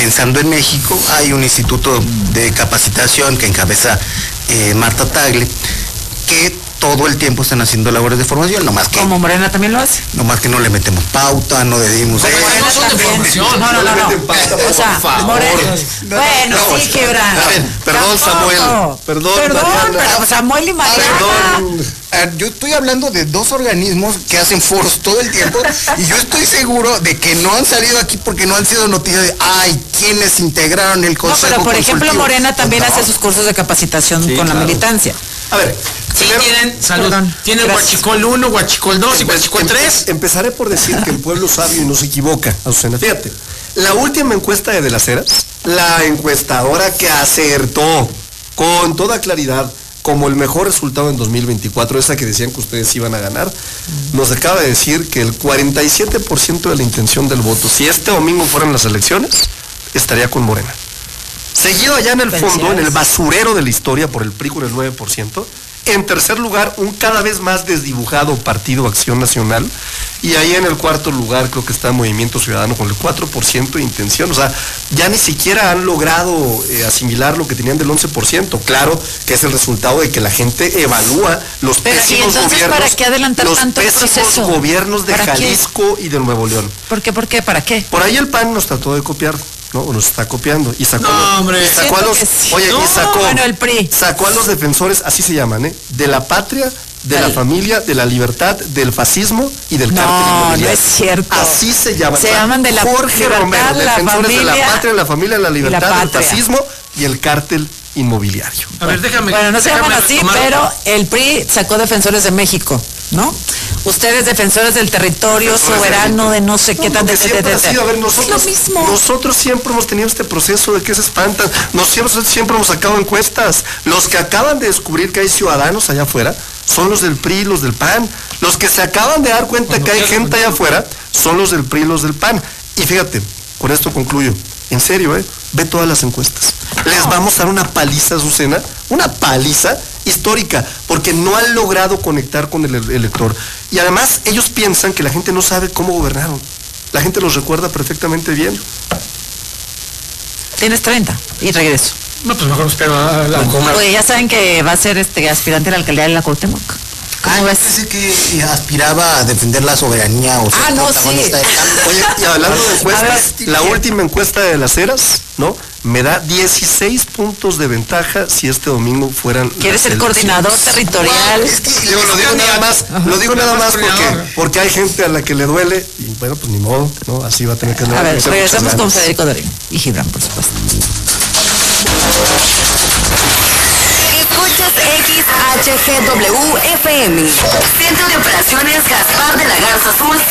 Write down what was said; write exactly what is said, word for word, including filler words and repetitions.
pensando en México, hay un instituto de capacitación que encabeza eh, Marta Tagle, que todo el tiempo están haciendo labores de formación, nomás que... Como Morena también lo hace. Nomás que no le metemos pauta, no dedimos... Como Morena también. No, no, no, no. O sea, Morena... Bueno, sí, Gibran. Perdón, Samuel. Perdón, perdón, pero Samuel y Mariana. Perdón. Yo estoy hablando de dos organismos que hacen foros todo el tiempo y yo estoy seguro de que no han salido aquí porque no han sido noticias de, ay, ¿quiénes integraron el consejo? No, pero por ejemplo, Morena también hace sus cursos de capacitación sí, con claro. la militancia. A ver, sí, tienen, salud, Perdón, tienen Huachicol uno, Huachicol dos y Huachicol tres. Empezaré por decir que el pueblo sabio y no se equivoca, Azucena. Fíjate, la última encuesta de De las Heras, la encuestadora que acertó con toda claridad como el mejor resultado en dos mil veinticuatro, esa que decían que ustedes iban a ganar, nos acaba de decir que el cuarenta y siete por ciento de la intención del voto, si este domingo fueran las elecciones, estaría con Morena. Seguido allá en el fondo, en el basurero de la historia por el P R I con el nueve por ciento. En tercer lugar, un cada vez más desdibujado Partido Acción Nacional. Y ahí en el cuarto lugar creo que está Movimiento Ciudadano con el cuatro por ciento de intención. O sea, ya ni siquiera han logrado eh, asimilar lo que tenían del once por ciento. Claro que es el resultado de que la gente evalúa los Pero, pésimos ¿y entonces gobiernos, para qué adelantar los tanto pésimos proceso? gobiernos de Jalisco qué? y de Nuevo León. ¿Por qué? ¿Por qué? ¿Para qué? Por ahí el P A N nos trató de copiar. No, nos está copiando y sacó, no, hombre, sacó a los, sí. oye, no, y sacó, bueno, el P R I. sacó a los defensores, así se llaman, ¿eh? De la patria, de Dale. la familia, de la libertad, del fascismo y del no, cártel inmobiliario. No, es cierto. Así se llaman. Se llaman de la Jorge libertad, Romero, la defensores familia, de la patria, la familia, la libertad, la el fascismo y el cártel inmobiliario. A ver, déjame. Bueno, no se déjame llaman así, tomar... pero el P R I sacó defensores de México, ¿no? Ustedes defensores del territorio defensores soberano de, de no sé qué no, tan de, de, de, de, sido, a ver, nosotros, es lo mismo. Nosotros siempre hemos tenido este proceso de que se espantan. Nosotros siempre hemos sacado encuestas. Los que acaban de descubrir que hay ciudadanos allá afuera son los del P R I y los del P A N. Los que se acaban de dar cuenta bueno, que hay gente allá afuera son los del P R I y los del P A N. Y fíjate, con esto concluyo. En serio, ¿eh? Ve todas las encuestas. Les vamos a dar una paliza, Azucena, una paliza histórica, porque no han logrado conectar con el elector. Y además, ellos piensan que la gente no sabe cómo gobernaron. La gente los recuerda perfectamente bien. Tienes treinta y regreso. No, pues mejor espero a la bueno, Oye, ya saben que va a ser este aspirante a la alcaldía de la Cuauhtémoc. Ah, yo pensé que aspiraba a defender la soberanía o Ah, no, sí. Oye, y hablando de encuestas, la última encuesta de Las Heras, ¿no? Me da dieciséis puntos de ventaja si este domingo fueran. ¿Quieres ser coordinador territorial? No, es que digo, lo digo nada más, Ajá. lo digo nada más porque, porque hay gente a la que le duele y bueno, pues ni modo, ¿no? Así va a tener que A ver, regresamos con Federico Dorín y Gibran, por supuesto. Escuchas X H G W F M. Centro de Operaciones Gaspar de la Garza Azul